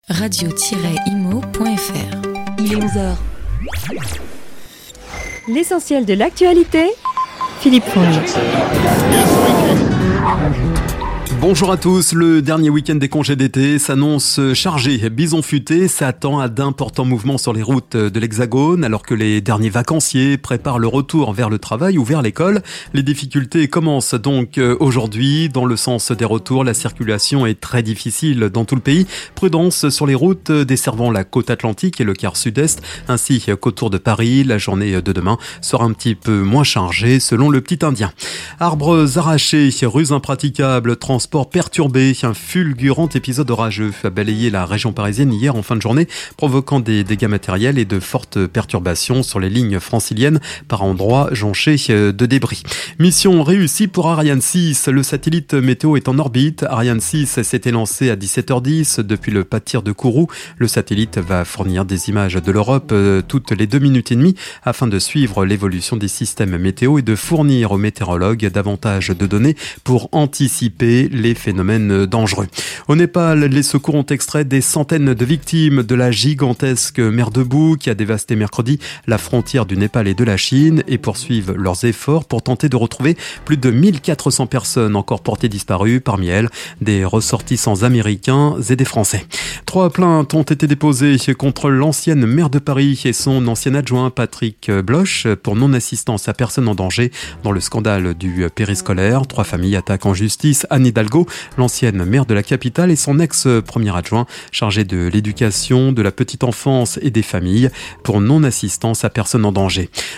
radio-imo.fr. Il est 11h. L'essentiel de l'actualité, Philippe Fonge. Bonjour à tous, le dernier week-end des congés d'été s'annonce chargé. Bison futé s'attend à d'importants mouvements sur les routes de l'Hexagone alors que les derniers vacanciers préparent le retour vers le travail ou vers l'école. Les difficultés commencent donc aujourd'hui. Dans le sens des retours, la circulation est très difficile dans tout le pays. Prudence sur les routes desservant la côte atlantique et le quart sud-est ainsi qu'autour de Paris. La journée de demain sera un petit peu moins chargée selon le Petit Indien. Arbres arrachés, rues impraticables, transport perturbé, un fulgurant épisode orageux a balayé la région parisienne hier en fin de journée, provoquant des dégâts matériels et de fortes perturbations sur les lignes franciliennes, par endroits jonchés de débris. Mission réussie pour Ariane 6. Le satellite météo est en orbite. Ariane 6 s'était lancé à 17h10 depuis le Pâtir de Kourou. Le satellite va fournir des images de l'Europe toutes les 2 minutes et demie afin de suivre l'évolution des systèmes météo et de fournir aux météorologues davantage de données pour anticiper les phénomènes dangereux. Au Népal, les secours ont extrait des centaines de victimes de la gigantesque mer de boue qui a dévasté mercredi la frontière du Népal et de la Chine et poursuivent leurs efforts pour tenter de retrouver plus de 1400 personnes encore portées disparues, parmi elles des ressortissants américains et des Français. 3 plaintes ont été déposées contre l'ancienne maire de Paris et son ancien adjoint Patrick Bloch pour non-assistance à personne en danger dans le scandale du périscolaire. 3 familles attaquent en justice Anne Hidalgo, l'ancienne maire de la capitale, et son ex-premier adjoint chargé de l'éducation, de la petite enfance et des familles pour non-assistance à personne en danger.